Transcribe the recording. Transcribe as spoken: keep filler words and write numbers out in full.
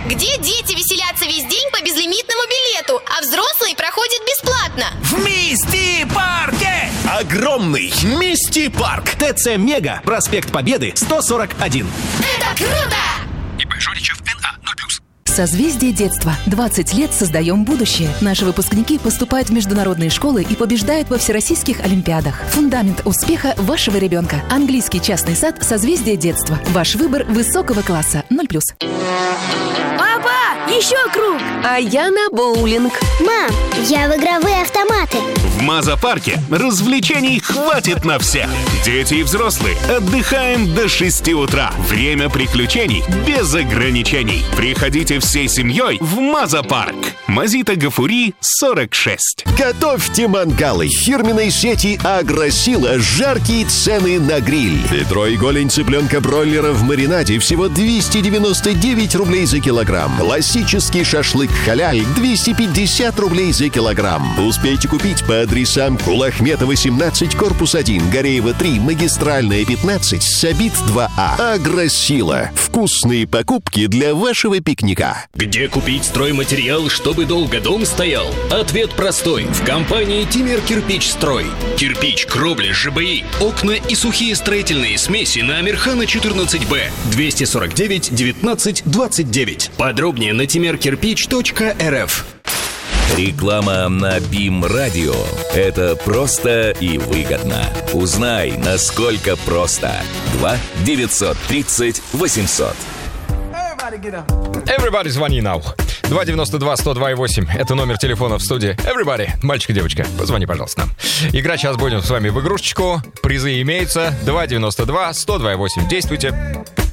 Где дети веселятся весь день по безлимитному билету, а взрослые проходят бесплатно? В Мисти-парке! Огромный Мисти-парк. ТЦ Мега, проспект Победы, сто сорок один. Это круто! ИП Жоричев, эн а, ноль плюс. Созвездие детства. двадцать лет создаем будущее. Наши выпускники поступают в международные школы и побеждают во всероссийских олимпиадах. Фундамент успеха вашего ребенка. Английский частный сад «Созвездие детства». Ваш выбор высокого класса. ноль плюс. Папа, еще круг! А я на боулинг. Мам, я в игровые автоматы. В Маза-парке развлечений хватит на всех. Дети и взрослые отдыхаем до шести утра. Время приключений без ограничений. Приходите всей семьей в Маза-парк. Мазита Гафури, сорок шесть. Готовьте мангалы. Фирменной сети «Агросила» жаркие цены на гриль. Бедро и голень цыпленка-бройлера в маринаде всего двести девяносто девять рублей за килограмм. Классический шашлык халяль двести пятьдесят рублей за килограмм. Успейте купить по адресам Кулахметова семнадцать, корпус один, Гореева три, Магистральная пятнадцать, Сабит два А. «Агросила». Вкусные покупки для вашего пикника. Где купить стройматериал, чтобы долго дом стоял? Ответ простой. В компании «Тимер Кирпич Строй». Кирпич, кровля, ЖБИ, окна и сухие строительные смеси на Амирхана четырнадцать Б. двести сорок девять девятнадцать двадцать девять. Подробнее на тимер кирпич точка эр эф. Реклама на БИМ-радио – это просто и выгодно. Узнай, насколько просто. два девятьсот тридцать восемьсот. Everybody, звони now. два девяносто два сто два восемь. Это номер телефона в студии. Everybody, мальчик и девочка, позвони, пожалуйста, нам. Играть сейчас будем с вами в игрушечку. Призы имеются. два девяносто два сто два восемь. Действуйте.